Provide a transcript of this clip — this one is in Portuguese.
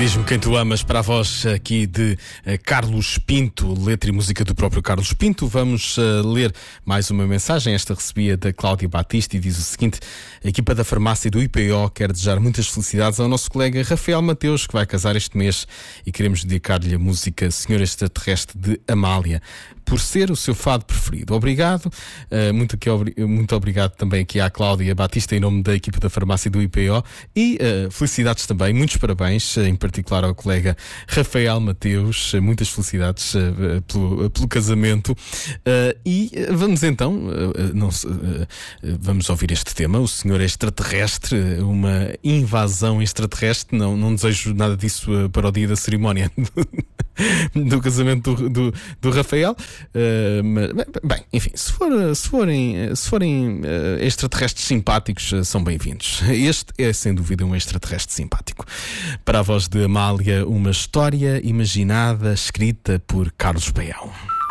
Diz-me quem tu amas, para a voz aqui de Carlos Pinto, letra e música do próprio Carlos Pinto. Vamos ler mais uma mensagem. Esta recebia da Cláudia Batista e diz o seguinte: a equipa da farmácia do IPO quer desejar muitas felicidades ao nosso colega Rafael Mateus, que vai casar este mês, e queremos dedicar-lhe a música Senhor Extraterrestre de Amália, por ser o seu fado preferido. Obrigado, muito obrigado também aqui à Cláudia Batista em nome da equipa da farmácia do IPO, e felicidades também, muitos parabéns, em particular ao colega Rafael Mateus, muitas felicidades pelo casamento. E vamos então, vamos ouvir este tema, o Senhor Extraterrestre, uma invasão extraterrestre. Não desejo nada disso para o dia da cerimónia do casamento do Rafael. Mas, bem, enfim, se forem extraterrestres simpáticos, são bem-vindos. Este é sem dúvida um extraterrestre simpático. Para a voz de Amália, uma história imaginada escrita por Carlos Paião.